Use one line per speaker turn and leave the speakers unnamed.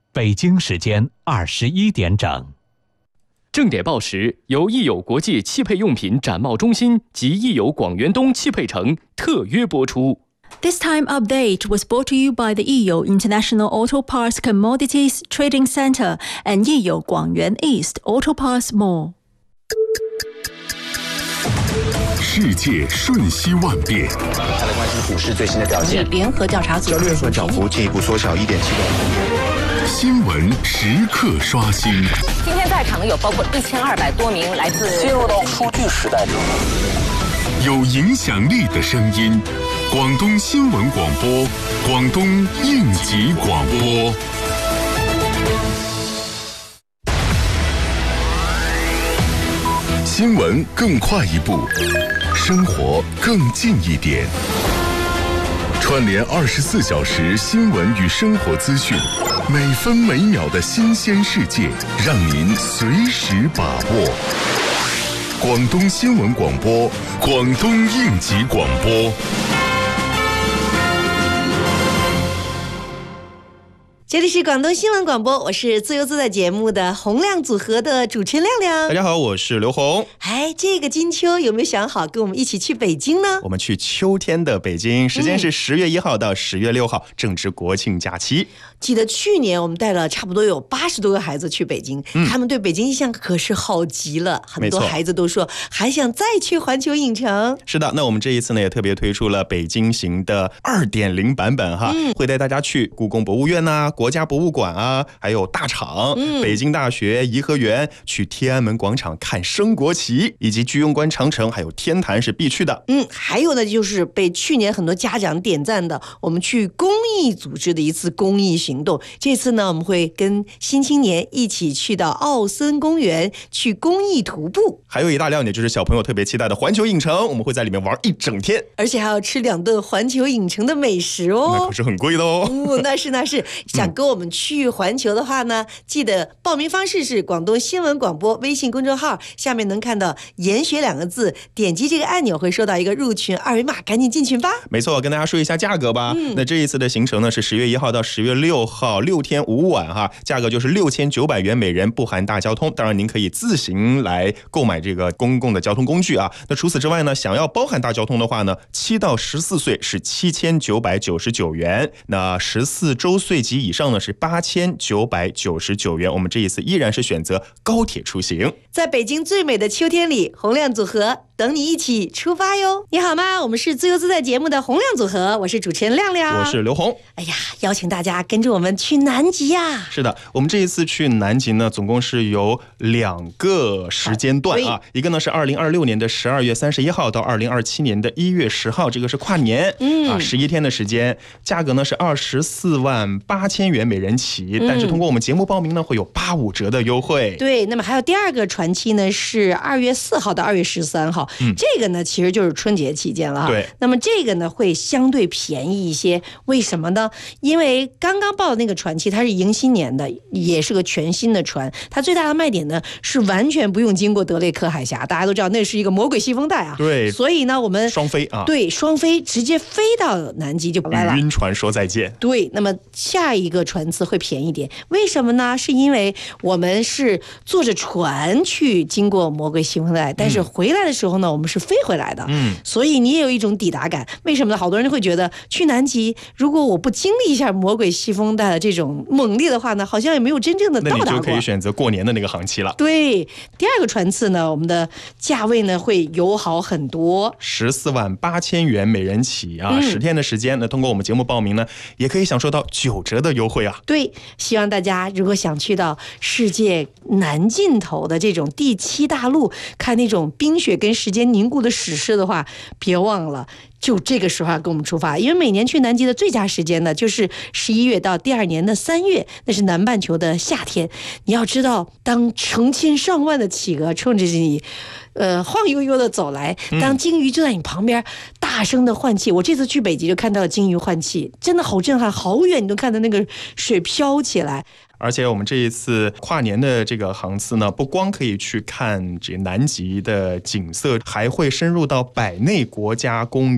北京时间21点整。
正点报时由益友国际汽配用品展贸中心及益友广元东汽配城特约播出。
This time update was brought to you by the Yiyo International Auto Parts Commodities Trading Center and Yiyo Guangyuan East Auto Parts Mall。
世界瞬息万变，
再来关心股市最新的表现。
联合调查组
交易所涨幅进一步缩小1.7%。
新闻时刻刷新。
今天在场的有包括1200多名来自
进入到数据时代中，
有影响力的声音，广东新闻广播，广东应急广播。新闻更快一步，生活更近一点。串联24小时新闻与生活资讯，每分每秒的新鲜世界，让您随时把握。广东新闻广播，广东应急广播。
这里是广东新闻广播，我是自由自在节目的洪亮组合的主持人亮亮。
大家好，我是刘红。
这个金秋有没有想好跟我们一起去北京呢？
我们去秋天的北京，时间是10月1号到10月6号，正值国庆假期。
记得去年我们带了差不多有80多个孩子去北京，他们对北京印象可是好极了，很多孩子都说还想再去环球影城。
是的，那我们这一次呢也特别推出了北京行的2.0版本哈，会带大家去故宫博物院啊、国家博物馆啊，还有大厂、北京大学、颐和园，去天安门广场看升国旗，以及居庸关长城还有天坛是必去的。
还有呢就是被去年很多家长点赞的，我们去公益组织的一次公益行动。这次呢我们会跟新青年一起去到奥森公园去公益徒步。
还有一大亮点就是小朋友特别期待的环球影城，我们会在里面玩一整天，
而且还要吃2顿环球影城的美食哦。
那可是很贵的哦。
那是想跟我们去环球的话呢，记得报名方式是广东新闻广播微信公众号，下面能看到研学2个字，点击这个按钮会收到一个入群二维码，赶紧进群吧。
没错，跟大家说一下价格吧。那这一次的行程呢是10月1号到10月6号，6天5晚哈，价格就是6900元每人，不含大交通。当然您可以自行来购买这个公共的交通工具啊。那除此之外呢，想要包含大交通的话呢，7到14岁是7999元，那14周岁及以上呢是8999元。我们这一次依然是选择高铁出行。
在北京最美的秋天里，洪亮组合等你一起出发哟！你好吗？我们是自由自在节目的洪亮组合，我是主持人亮亮，
我是刘红。
邀请大家跟着我们去南极呀！
是的，我们这一次去南极呢，总共是有2个时间段啊，一个呢是2026年的12月31号到2027年的1月10号，这个是跨年，11天的时间，价格呢是24万8千元每人起，但是通过我们节目报名呢，会有85折的优惠。
对，那么还有第2个传期呢是2月4号到2月13号，这个呢其实就是春节期间了哈。
对，
那么这个呢会相对便宜一些，为什么呢？因为刚刚报的那个传期它是迎新年的，也是个全新的船，它最大的卖点呢是完全不用经过德雷克海峡，大家都知道那是一个魔鬼西风带啊。
对，
所以呢我们
双飞啊，
对，双飞直接飞到南极就来了，
与晕船说再见。
对，那么下一个船次会便宜点，为什么呢？是因为我们是坐着船去经过魔鬼西风带，但是回来的时候呢我们是飞回来的，所以你也有一种抵达感。为什么呢？好多人会觉得去南极如果我不经历一下魔鬼西风带的这种猛烈的话呢，好像也没有真正的到达过。
那你就可以选择过年的那个航期了。
对，第2个船次呢我们的价位呢会友好很多
，14万8千元每人起啊，10天的时间，那通过我们节目报名呢也可以享受到9折的优惠啊。
对，希望大家如果想去到世界南尽头的这种第7大陆，看那种冰雪跟时间凝固的史诗的话，别忘了就这个时候跟我们出发，因为每年去南极的最佳时间呢就是11月到第2年的3月，那是南半球的夏天。你要知道，当成千上万的企鹅冲着你晃悠悠的走来，当鲸鱼就在你旁边大声的换气，我这次去北极就看到了鲸鱼换气，真的好震撼，好远你都看到那个水飘起来。
而且我们这一次跨年的这个航次呢，不光可以去看这南极的景色，还会深入到百内国家公